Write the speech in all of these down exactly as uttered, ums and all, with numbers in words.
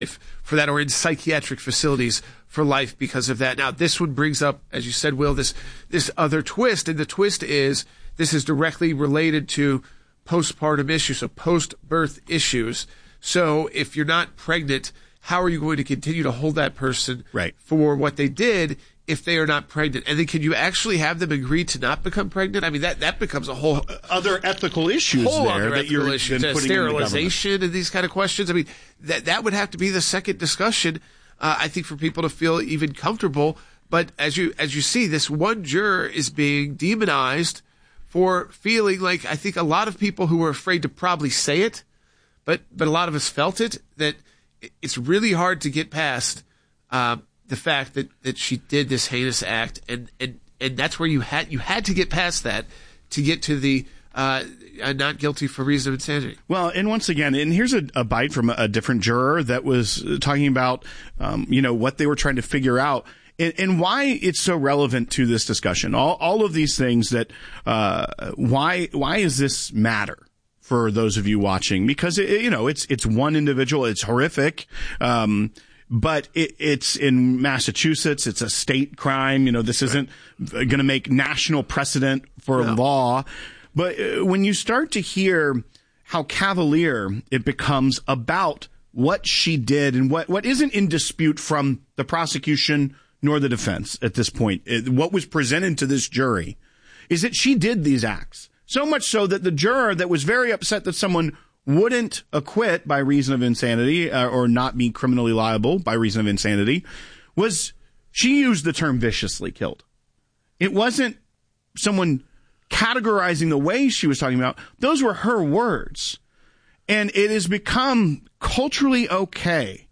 for that, or in psychiatric facilities for life because of that. Now, this one brings up, as you said, Will, this this other twist, and the twist is this is directly related to postpartum issues, so post-birth issues. So if you're not pregnant, how are you going to continue to hold that person right. for what they did if they are not pregnant? And then can you actually have them agree to not become pregnant? I mean, that, that becomes a whole other ethical issues whole there other that ethical you're issues, putting sterilization in the and these kind of questions. I mean, that that would have to be the second discussion, uh, I think, for people to feel even comfortable. But as you as you see, this one juror is being demonized for feeling like, I think a lot of people who were afraid to probably say it, but but a lot of us felt it, that it's really hard to get past uh, the fact that, that she did this heinous act, and, and, and that's where you had you had to get past that to get to the uh, not guilty for reason of insanity. Well, and once again, and here's a, a bite from a, a different juror that was talking about, um, you know, what they were trying to figure out. And, and why it's so relevant to this discussion. All, all of these things that, uh, why, why does this matter for those of you watching? Because, it, you know, it's, it's one individual. It's horrific. Um, but it, it's in Massachusetts. It's a state crime. You know, this isn't going to make national precedent for no. law. But when you start to hear how cavalier it becomes about what she did and what, what isn't in dispute from the prosecution nor the defense at this point, what was presented to this jury is that she did these acts. So much so that the juror that was very upset that someone wouldn't acquit by reason of insanity uh, or not be criminally liable by reason of insanity was, she used the term viciously killed. It wasn't someone categorizing the way she was talking about. Those were her words. And it has become culturally okay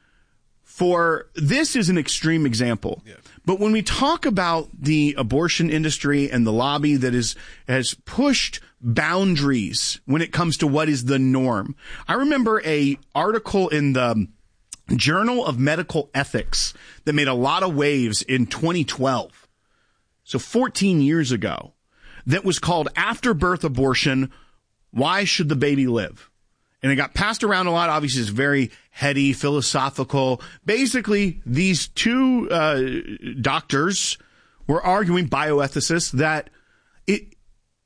for, this is an extreme example. Yeah. But when we talk about the abortion industry and the lobby that is has pushed boundaries when it comes to what is the norm. I remember a article in the Journal of Medical Ethics that made a lot of waves in twenty twelve. So fourteen years ago, that was called After Birth Abortion, Why Should the Baby Live? And it got passed around a lot. Obviously, it's very heady, philosophical. Basically, these two uh, doctors were arguing, bioethicists, that it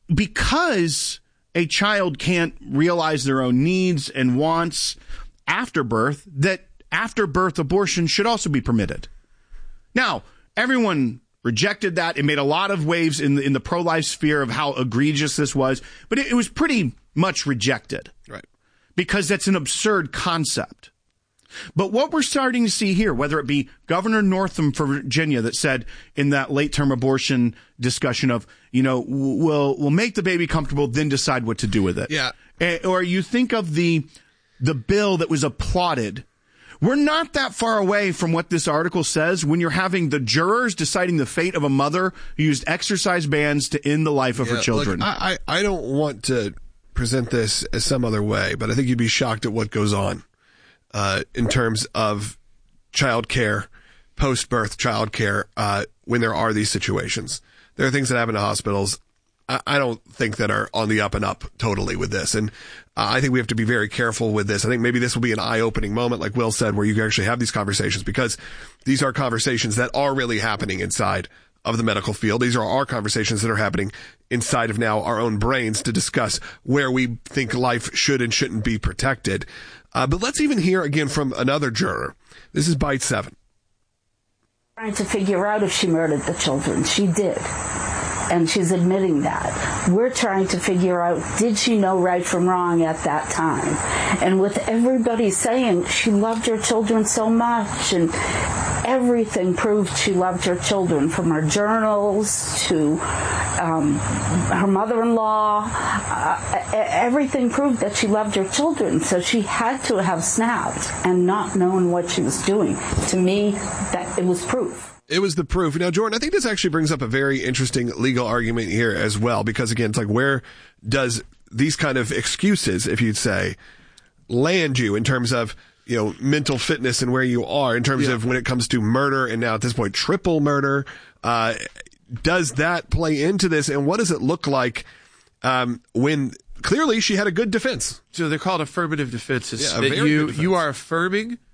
because a child can't realize their own needs and wants after birth, that after birth abortion should also be permitted. Now, everyone rejected that. It made a lot of waves in the, in the pro-life sphere of how egregious this was, but it, it was pretty much rejected. Right. Because that's an absurd concept. But what we're starting to see here, whether it be Governor Northam for Virginia that said in that late-term abortion discussion of, you know, we'll we'll make the baby comfortable, then decide what to do with it. Yeah. Or you think of the the bill that was applauded. We're not that far away from what this article says when you're having the jurors deciding the fate of a mother who used exercise bands to end the life of yeah, her children. Look, I, I don't want to present this as some other way, but I think you'd be shocked at what goes on uh, in terms of child care, post-birth child care, uh, when there are these situations. There are things that happen to hospitals I, I don't think that are on the up and up totally with this. And uh, I think we have to be very careful with this. I think maybe this will be an eye-opening moment, like Will said, where you can actually have these conversations, because these are conversations that are really happening inside of the medical field. These are our conversations that are happening inside of now our own brains to discuss where we think life should and shouldn't be protected. Uh, but let's even hear again from another juror. This is Bite seven. Trying to figure out if she murdered the children. She did. And she's admitting that. We're trying to figure out, did she know right from wrong at that time? And with everybody saying she loved her children so much, and everything proved she loved her children, from her journals to um, her mother-in-law, uh, everything proved that she loved her children. So she had to have snapped and not known what she was doing. To me, that it was proof. It was the proof. Now, Jordan, I think this actually brings up a very interesting legal argument here as well, because again, it's like, where does these kind of excuses, if you'd say, land you in terms of, you know, mental fitness and where you are in terms yeah. of when it comes to murder, and now at this point, triple murder? Uh, does that play into this? And what does it look like um, when clearly she had a good defense? So they're called affirmative defenses. Yeah, that you, defense. you are affirming